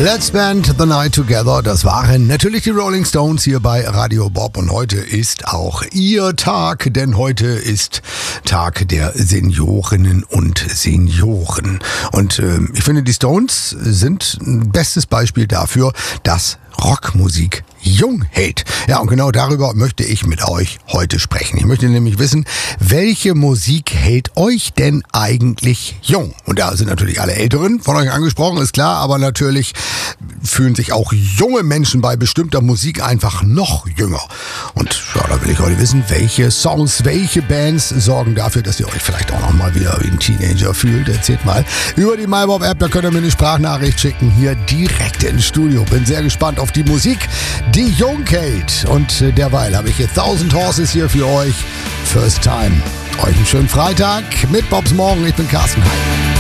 Let's spend the night together. Das waren natürlich die Rolling Stones hier bei Radio Bob. Und heute ist auch Ihr Tag, denn heute ist Tag der Seniorinnen und Senioren. Und ich finde, die Stones sind ein bestes Beispiel dafür, dass Rockmusik jung hält. Ja, und genau darüber möchte ich mit euch heute sprechen. Ich möchte nämlich wissen, welche Musik hält euch denn eigentlich jung? Und da sind natürlich alle Älteren von euch angesprochen, ist klar, aber natürlich fühlen sich auch junge Menschen bei bestimmter Musik einfach noch jünger. Und ja, da will ich heute wissen, welche Songs, welche Bands sorgen dafür, dass ihr euch vielleicht auch noch mal wieder wie ein Teenager fühlt. Erzählt mal über die MyBob-App, da könnt ihr mir eine Sprachnachricht schicken, hier direkt ins Studio. Bin sehr gespannt auf die Musik, die jung hält. Und derweil habe ich jetzt 1000 Horses hier für euch. First Time. Euch einen schönen Freitag mit Bobs Morgen. Ich bin Carsten Heim.